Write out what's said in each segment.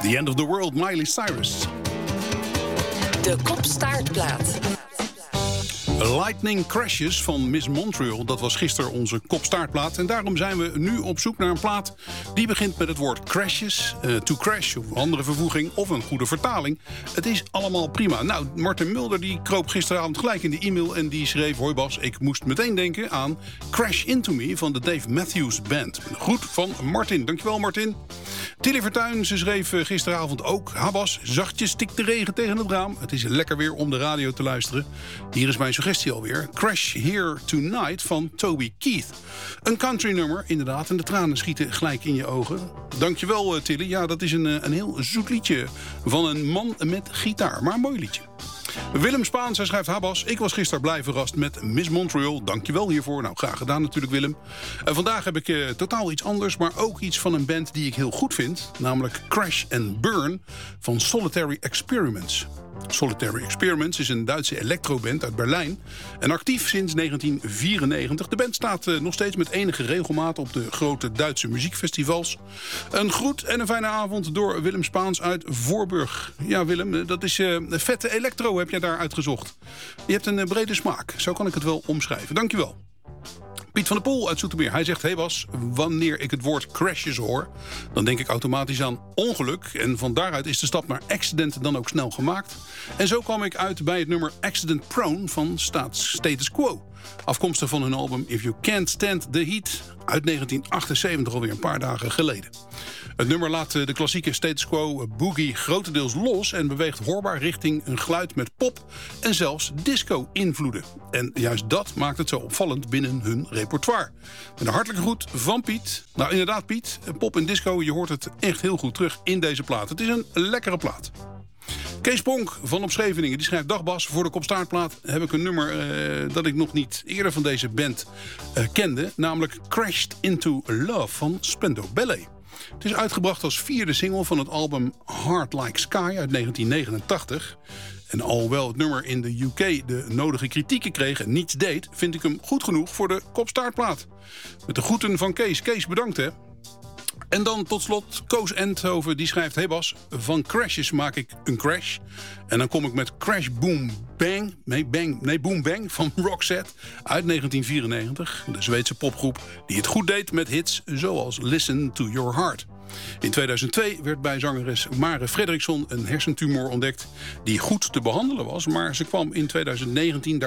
The End of the World, Miley Cyrus. De Kop-Staartplaat. Lightning Crashes van Miss Montreal, dat was gisteren onze Kop-Staartplaat. En daarom zijn we nu op zoek naar een plaat die begint met het woord crashes, to crash of andere vervoeging of een goede vertaling. Het is allemaal prima. Nou, Martin Mulder die kroop gisteravond gelijk in de e-mail en die schreef: hoi Bas, ik moest meteen denken aan Crash Into Me van de Dave Matthews Band. Goed van Martin. Dankjewel Martin. Tilly Vertuin, ze schreef gisteravond ook: ha Bas, zachtjes tikt de regen tegen het raam. Het is lekker weer om de radio te luisteren. Hier is mijn suggestie alweer. Crash Here Tonight van Toby Keith. Een country nummer, inderdaad. En de tranen schieten gelijk in je ogen. Dankjewel Tilly. Ja, dat is een heel zoet liedje van een man met gitaar. Maar een mooi liedje. Willem Spaans, hij schrijft: Habas, ik was gisteren blij verrast met Miss Montreal. Dankjewel hiervoor. Nou, graag gedaan natuurlijk Willem. Vandaag heb ik totaal iets anders, maar ook iets van een band die ik heel goed vind. Namelijk Crash and Burn van Solitary Experiments. Solitary Experiments is een Duitse electroband uit Berlijn en actief sinds 1994. De band staat nog steeds met enige regelmaat op de grote Duitse muziekfestivals. Een groet en een fijne avond door Willem Spaans uit Voorburg. Ja Willem, dat is vette electro heb jij daar uitgezocht. Je hebt een brede smaak, zo kan ik het wel omschrijven. Dankjewel. Piet van der Poel uit Zoetermeer. Hij zegt: hey Bas, wanneer ik het woord crashes hoor, dan denk ik automatisch aan ongeluk. En van daaruit is de stap naar accident dan ook snel gemaakt. En zo kwam ik uit bij het nummer Accident Prone van Status Quo. Afkomstig van hun album If You Can't Stand the Heat uit 1978, alweer een paar dagen geleden. Het nummer laat de klassieke Status Quo boogie grotendeels los en beweegt hoorbaar richting een geluid met pop en zelfs disco-invloeden. En juist dat maakt het zo opvallend binnen hun repertoire. Met een hartelijke groet van Piet. Nou inderdaad Piet, pop en disco, je hoort het echt heel goed terug in deze plaat. Het is een lekkere plaat. Kees Ponk van Op Scheveningen die schrijft: dag Bas, voor de Kop-Staartplaat heb ik een nummer dat ik nog niet eerder van deze band kende. Namelijk Crashed Into Love van Spandau Ballet. Het is uitgebracht als 4e single van het album Hard Like Sky uit 1989. En alhoewel het nummer in de UK de nodige kritieken kreeg en niets deed, vind ik hem goed genoeg voor de Kop-Staartplaat. Met de groeten van Kees. Kees, bedankt hè. En dan tot slot Koos Endhoven, die schrijft: hey Bas, van crashes maak ik een crash. En dan kom ik met Crash Boom Bang, Boom Bang van Roxette uit 1994. De Zweedse popgroep die het goed deed met hits zoals Listen to Your Heart. In 2002 werd bij zangeres Mare Fredriksson een hersentumor ontdekt die goed te behandelen was, maar ze kwam in 2019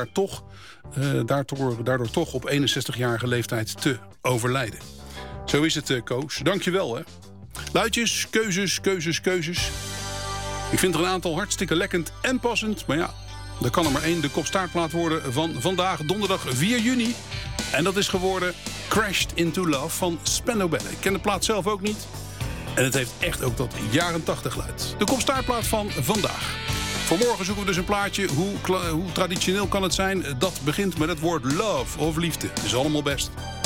daardoor toch op 61-jarige leeftijd te overlijden. Zo is het, Koos. Dankjewel, hè. Luidjes, keuzes. Ik vind er een aantal hartstikke lekkend en passend. Maar ja, er kan er maar één de Kop-Staartplaat worden van vandaag, donderdag 4 juni. En dat is geworden Crashed Into Love van Spandau Ballet. Ik ken de plaat zelf ook niet. En het heeft echt ook dat jaren 80 geluid. De Kop-Staartplaat van vandaag. Vanmorgen zoeken we dus een plaatje. Hoe traditioneel kan het zijn? Dat begint met het woord love of liefde. Het is allemaal best.